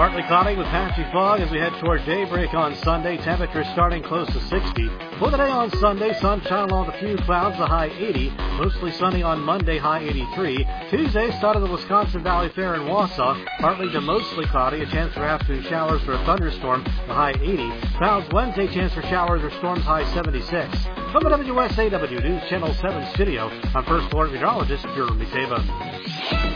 Partly cloudy with patchy fog as we head toward daybreak on Sunday. Temperatures starting close to 60. For the day on Sunday, sunshine along with a few clouds, the high 80. Mostly sunny on Monday, high 83. Tuesday, start of the Wisconsin Valley Fair in Wausau. Partly to mostly cloudy, a chance for afternoon showers for a thunderstorm, the high 80. Clouds Wednesday, chance for showers or storms, high 76. From the WSAW News Channel 7 studio, I'm First Alert Meteorologist Jeremy Sabin.